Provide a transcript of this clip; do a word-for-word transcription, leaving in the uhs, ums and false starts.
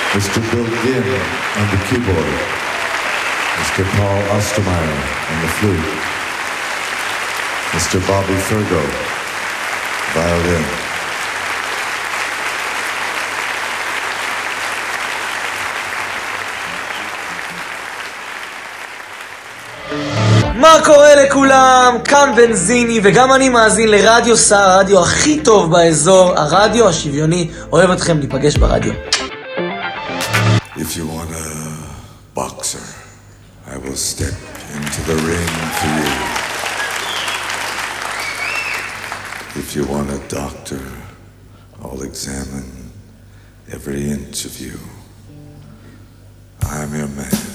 Mister Bill Ginn on the keyboard, Mister Paul Ostermeyer on the flute, Mister Bobby Fergo, violin. מה קורה לכולם? כאן בנזיני, וגם אני מאזין לרדיו סער, הרדיו הכי טוב באזור, הרדיו השוויוני. אוהב אתכם, ניפגש ברדיו. If you want a boxer, I will step into the ring for you. If you want a doctor, I'll examine every inch of you. I'm your man.